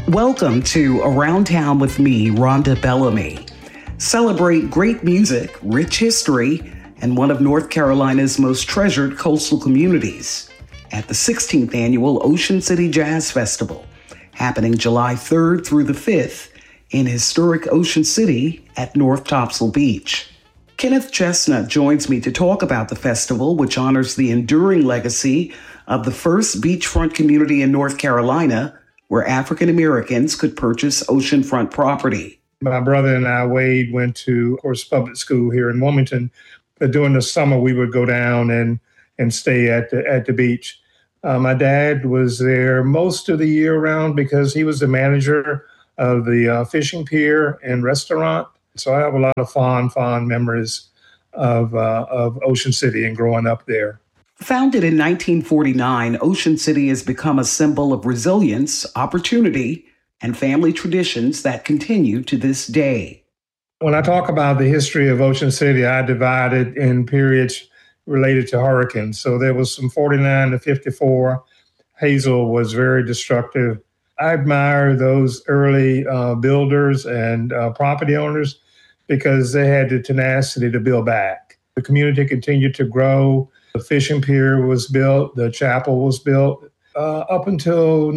Welcome to Around Town with me, Rhonda Bellamy. Celebrate great music, rich history, and one of North Carolina's most treasured coastal communities at the 16th Annual Ocean City Jazz Festival, happening July 3rd through the 5th in historic Ocean City at North Topsail Beach. Kenneth Chestnut joins me to talk about the festival, which honors the enduring legacy of the first beachfront community in North Carolina, where African Americans could purchase oceanfront property. My brother and I, Wade, went to, of course, public school here in Wilmington. But during the summer, we would go down and stay at the beach. My dad was there most of the year round because he was the manager of the fishing pier and restaurant. So I have a lot of fond memories of Ocean City and growing up there. Founded in 1949, Ocean City has become a symbol of resilience, opportunity, and family traditions that continue to this day. When I talk about the history of Ocean City, I divide it in periods related to hurricanes. So there was from 49 to 54. Hazel was very destructive. I admire those early builders and property owners because they had the tenacity to build back. The community continued to grow. The fishing pier was built. The chapel was built up until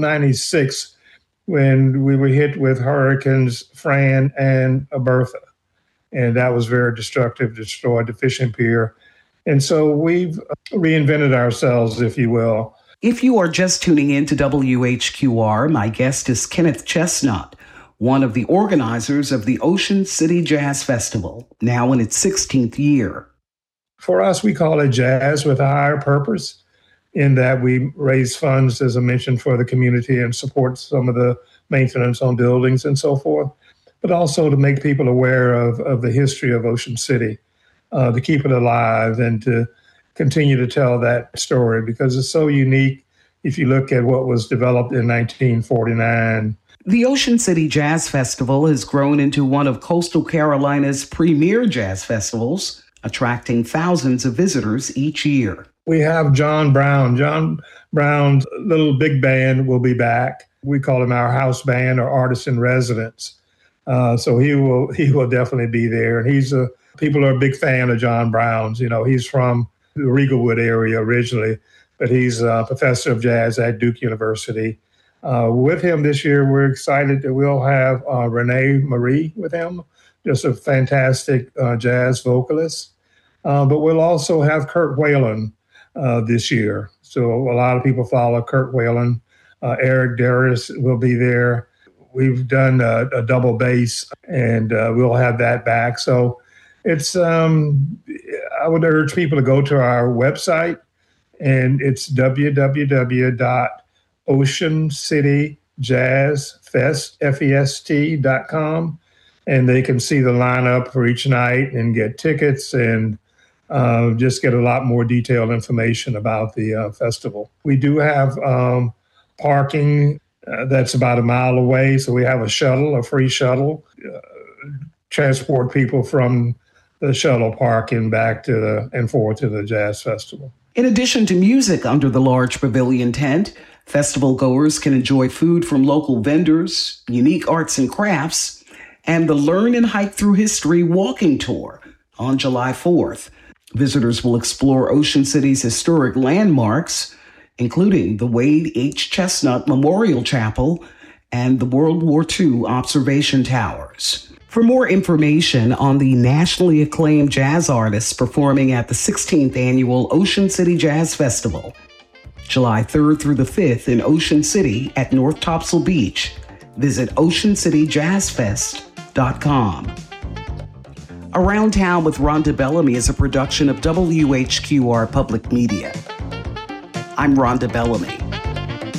96 when we were hit with hurricanes Fran and Bertha. And that was very destructive, destroyed the fishing pier. And so we've reinvented ourselves, if you will. If you are just tuning in to WHQR, my guest is Kenneth Chestnut, one of the organizers of the Ocean City Jazz Festival, now in its 16th year. For us, we call it jazz with a higher purpose, in that we raise funds, as I mentioned, for the community and support some of the maintenance on buildings and so forth, but also to make people aware of the history of Ocean City, to keep it alive and to continue to tell that story because it's so unique if you look at what was developed in 1949. The Ocean City Jazz Festival has grown into one of Coastal Carolina's premier jazz festivals, attracting thousands of visitors each year. We have John Brown. John Brown's little big band will be back. We call him our house band or artist in residence. So he will definitely be there. And people are a big fan of John Brown's. You know, he's from the Riegelwood area originally, but he's a professor of jazz at Duke University. With him this year, we're excited that we'll have Renee Marie with him, just a fantastic jazz vocalist. But we'll also have Kurt Whalen this year. So a lot of people follow Kurt Whalen. Eric Darius will be there. We've done a double bass, and we'll have that back. So it's I would urge people to go to our website, and it's www.oceancityjazzfest.com, and they can see the lineup for each night and get tickets and just get a lot more detailed information about the festival. We do have parking that's about a mile away, so we have a free shuttle, transport people from the shuttle park and back and forward to the Jazz Festival. In addition to music under the large pavilion tent, festival goers can enjoy food from local vendors, unique arts and crafts, and the Learn and Hike Through History walking tour on July 4th. Visitors will explore Ocean City's historic landmarks, including the Wade H. Chestnut Memorial Chapel and the World War II observation towers. For more information on the nationally acclaimed jazz artists performing at the 16th Annual Ocean City Jazz Festival, July 3rd through the 5th in Ocean City at North Topsail Beach, visit oceancityjazzfest.com. Around Town with Rhonda Bellamy is a production of WHQR Public Media. I'm Rhonda Bellamy.